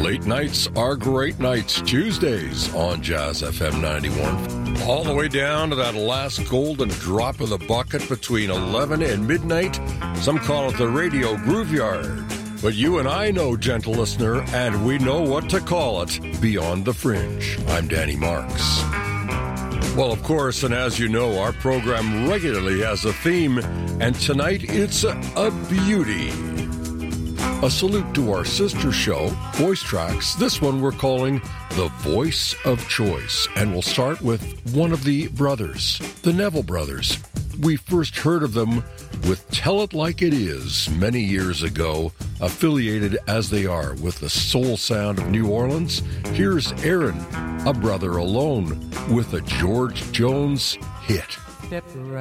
Late nights are great nights. Tuesdays on Jazz FM 91. All the way down to that last golden drop of the bucket between 11 and midnight. Some call it the Radio Grooveyard. But you and I know, gentle listener, and we know what to call it, Beyond the Fringe. I'm Danny Marks. Well, of course, and as you know, our program regularly has a theme, and tonight it's a beauty. A salute to our sister show, Voice Tracks. This one we're calling The Voice of Choice, and we'll start with one of the brothers, the Neville Brothers. We first heard of them with Tell It Like It Is many years ago, affiliated as they are with the soul sound of New Orleans. Here's Aaron, a brother alone, with a George Jones hit. Step right